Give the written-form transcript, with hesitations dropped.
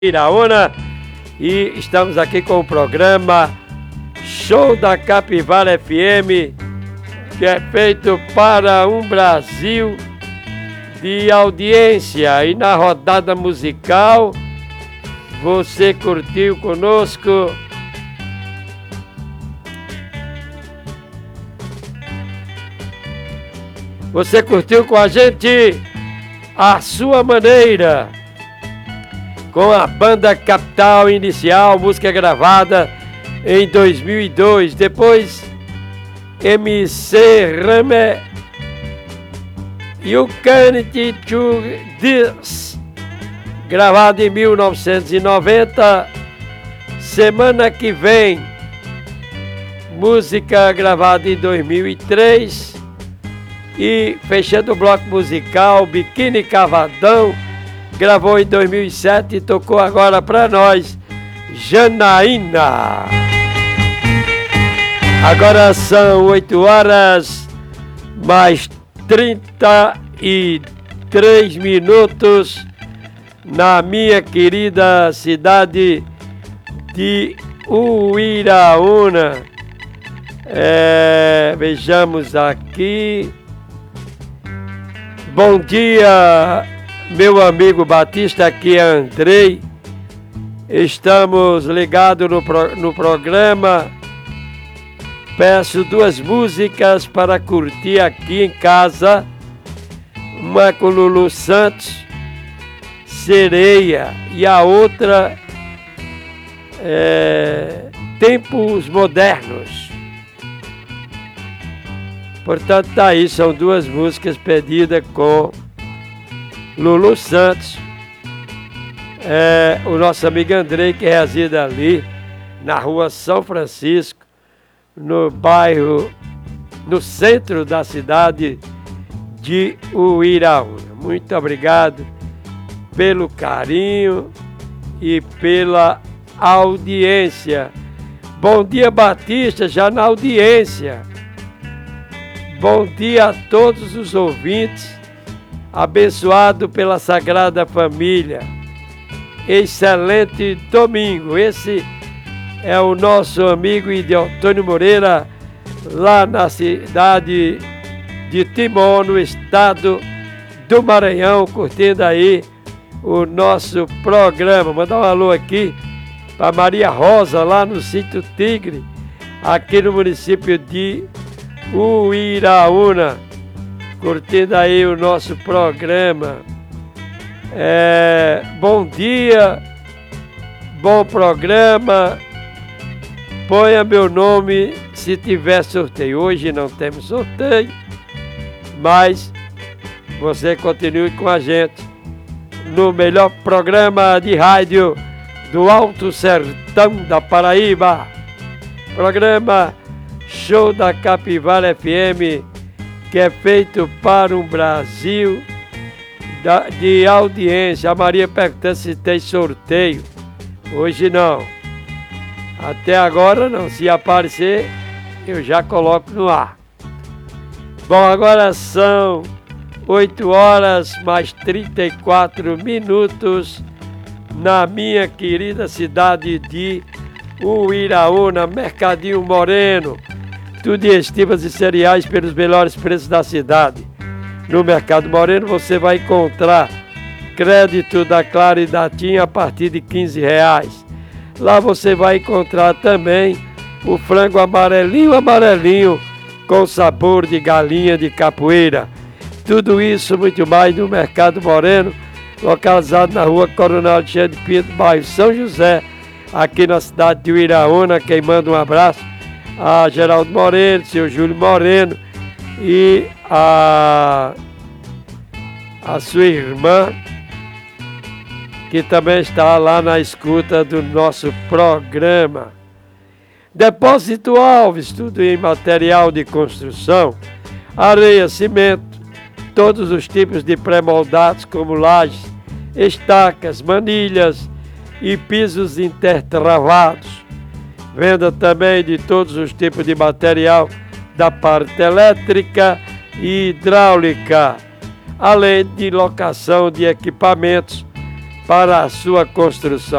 Iraúna, e estamos aqui com o programa Show da Capivara FM, que é feito para um Brasil de audiência. E na rodada musical, você curtiu conosco você curtiu com a gente A Sua Maneira, com a banda Capital Inicial, música gravada em 2002. Depois, MC Rame, You Can't Do This, gravado em 1990. Semana que Vem, música gravada em 2003. E fechando o bloco musical, Biquíni Cavadão, gravou em 2007 e tocou agora pra nós, Janaína. Agora são 8 horas mais 33 minutos na minha querida cidade de Uiraúna. Vejamos aqui. Bom dia, meu amigo Batista, aqui é Andrei. Estamos ligados no programa. Peço 2 músicas para curtir aqui em casa. Uma com Lulu Santos, Sereia, e a outra Tempos Modernos. Portanto, tá aí, são 2 músicas pedidas com Lulu Santos, o nosso amigo Andrei, que reside ali na rua São Francisco, no bairro, no centro da cidade de Uiraúna. Muito obrigado pelo carinho e pela audiência. Bom dia, Batista, já na audiência. Bom dia a todos os ouvintes, abençoado pela Sagrada Família. Excelente domingo. Esse é o nosso amigo Ideltônio Moreira, lá na cidade de Timon, no estado do Maranhão, curtindo aí o nosso programa. Mandar um alô aqui para Maria Rosa, lá no Sítio Tigre, aqui no município de Uiraúna, curtindo aí o nosso programa. Bom dia, bom programa. Ponha meu nome se tiver sorteio. Hoje não temos sorteio, mas você continue com a gente no melhor programa de rádio do Alto Sertão da Paraíba. Programa Show da Capivara FM, que é feito para um Brasil de audiência. A Maria perguntando se tem sorteio. Hoje não. Até agora não. Se aparecer, eu já coloco no ar. Bom, agora são 8 horas mais 34 minutos na minha querida cidade de Uiraúna, Mercadinho Moreno. Tudo em estivas e cereais pelos melhores preços da cidade. No Mercado Moreno você vai encontrar crédito da Claro e da TIM a partir de R$15. Lá você vai encontrar também o frango amarelinho com sabor de galinha de capoeira. Tudo isso muito mais no Mercado Moreno, localizado na rua Coronel Alexandre Pinto, bairro São José, aqui na cidade de Uiraúna. Quem manda um abraço a Geraldo Moreno, seu Júlio Moreno e a sua irmã, que também está lá na escuta do nosso programa. Depósito Alves, tudo em material de construção, areia, cimento, todos os tipos de pré-moldados como lajes, estacas, manilhas e pisos intertravados. Venda também de todos os tipos de material da parte elétrica e hidráulica, além de locação de equipamentos para a sua construção.